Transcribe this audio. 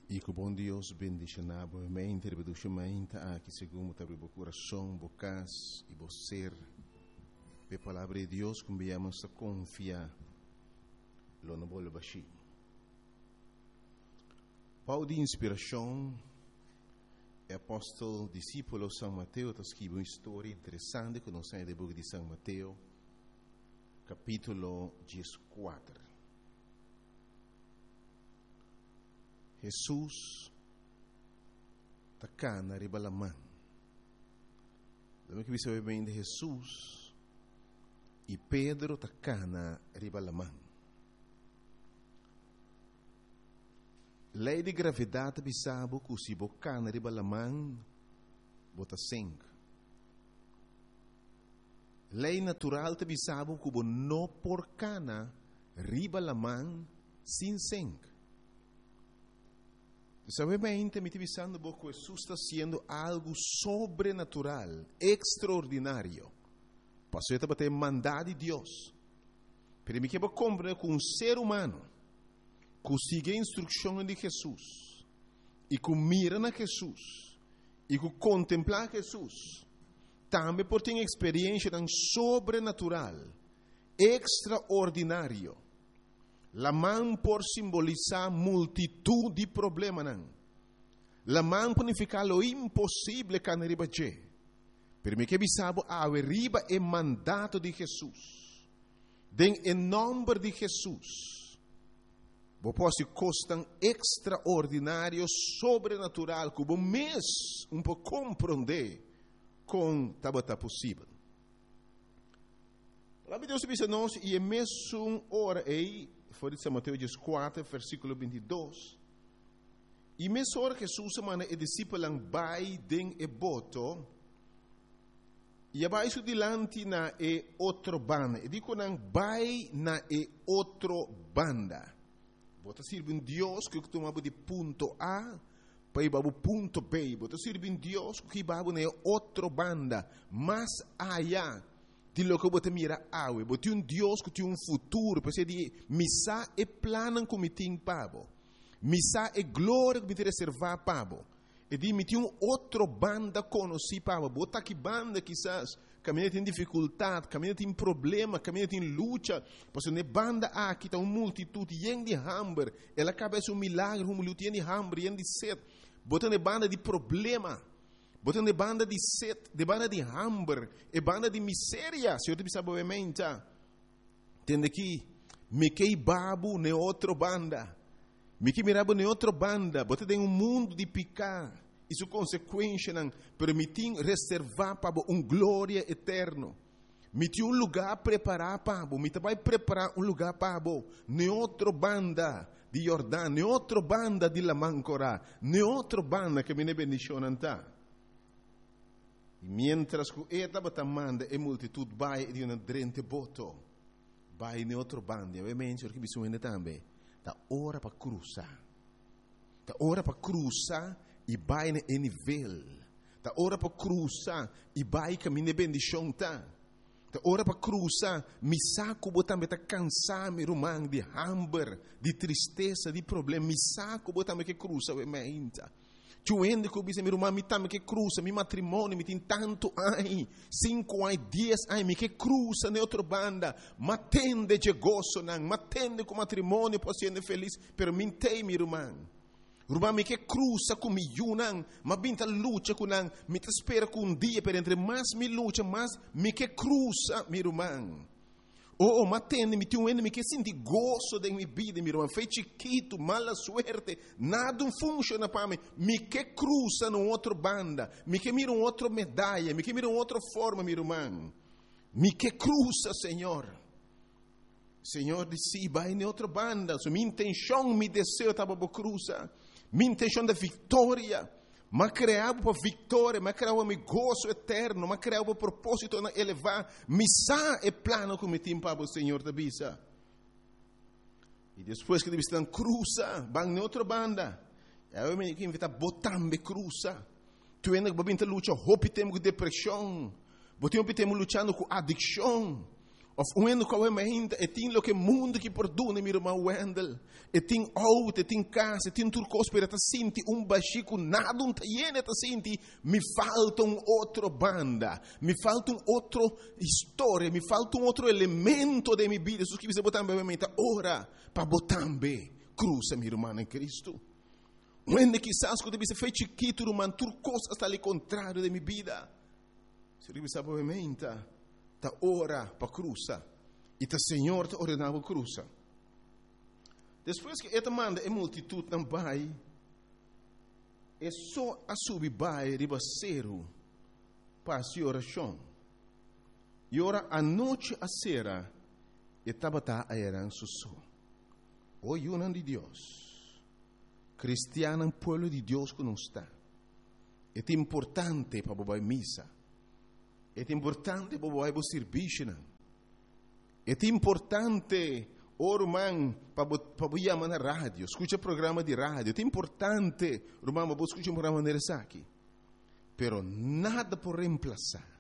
E que o bom Deus bendiga novamente, reproduzimente aqui segundo o coração, bocas e você. A palavra de Deus que viemos a confiar, lo não vou baixar. Pau de inspiração, o apóstolo discípulo São Mateus está escrevendo uma história interessante que nós temos no livro de São Mateus, capítulo 14. Jesus está cá na ribalamã. Lembra que você sabe bem de Jesus e Pedro está cá na ribalamã. Lei de gravidade bisabo que se boca na ribalamã bota sangue. Lei natural te bisabo que bo no por cana ribalamã sem sangue. Sabe bem, me pensando que Jesus está sendo algo sobrenatural, extraordinário. Passou a ter mandado de Deus. Pero me quero compreender que um ser humano que sigue a instrução de Jesus e que mira na Jesus e que contempla Jesus, também pode ter uma experiência tão sobrenatural, extraordinário. La mão por simbolizar multitud de problemas. La mão por significar lo impossível que arriba je. Per me que bisabo a arriba é mandato de Jesus. Em nome de Jesus. Vos posso costar extraordinário, sobrenatural, que vos mês um pouco compreender com tabata possível. A palavra de Deus diz a nós, e é mesmo hora aí, foi de São Mateus 4, versículo 22. E mesmo hora que Jesus manda e discípulo vai den e boto, e abaixo dilante na e outro banda. E digo não vai na e outro banda. Bota sirve um Deus que tomava de ponto A para ir para o ponto B. Bota sirve um Deus que vai na outro banda, mais allá de lo que você mira awe, você um Deus que tem um futuro, para ser de missa e plano que me tem pavo, missa e glória que me tem reservar pavo, e de me tem um outro banda conheci pavo, bota que banda quizás caminha tem dificuldade, caminha tem problema, caminha tem luta, porque ne banda aqui está uma multitude yen de hambre, ela acaba um milagre, uma luta yen de hambre, yen de sede, bota ne banda de problema. Botando de banda de sede, de banda de hambre, e banda de miséria, se eu te pensar obviamente, entende que me que babu ne outra banda, me que mirabo ne outra banda, botando em mundo de picar, e sua consequência não permitem reservar para glória eterno, me tem lugar preparar para me vai preparar lugar para ne outra banda de Jordão, ne outra banda de Lamancora, ne outra banda que me ne bendicionanta. E mientras que estava tamando a multitud vai de uma drente boto, vai em outro bando, obviamente o que bisogna também, da hora para cruzar, da hora para cruzar e vai em nível, da hora para cruzar e vai caminhar bendição tá, da hora para cruzar, me saco botar tá cansar me rumang de hambre, de tristeza, de problema, me saco botar me que cruza obviamente. Tuende que eu meu irmão, me também que cruza, meu matrimônio, me tem tanto ai, 5 ai, 10 ai, me que cruza na outra banda, matende de gozo, não, matende com matrimônio, posso ser feliz, pero me tem, meu irmão. Irmão, me que cruza com me não, mas binta luta com não, me te espera com dia, pero entre mais me luta, mais me que cruza, meu irmão. Oh, matende, me tem me que senti gozo da minha vida, meu irmão. Foi chiquito, mala suerte, nada funciona para mim. Me que cruza numa outra banda, me que mira uma outra medalha, me que mira uma outra forma, meu irmão. Me que cruza, Senhor. Senhor disse, vai em outra banda. So, minha intenção, meu desejo estava para cruzar. Minha intenção da vitória. Mas criava para vitória, mas criava para gozo eterno, mas criava para propósito na elevar, missa e plano que me tem para o Senhor da bisa. E depois que eles cruza, vão em outra banda. Eu me invito a botar me cruza. Tu ainda vai lutar, hope temos com depressão, temos lutando com adicção, Of when ko we mehinda etin lo que mundo que perdona mi irmão Wendel. Etin auto, etin casa, etin turcos para sinti bachico nada tayene sinti me falta outro banda, me falta outro história, me falta outro elemento de minha vida. Isso que você botar bem mente ora para botar bem cruza mi irmão em Cristo. When quizás quando você fez chiquito irmão turcos hasta ali contrário de minha vida. Se você sabe mente ta ora para cruza e ta Senhor ta ordenava cruza. Depois que esta manda a multitud não vai, é só a subir vai ribaceiro para a oração. E ora a noite a sera e tabata a eran susso. O yunan de Deus, cristiano pueblo de Deus que não está. É importante para bobar missa. É importante para bobar serviço. É importante irmão, para chamar na rádio, escuta programa de rádio. É importante, irmão, para escutar um programa de aqui. Pero nada por reemplazar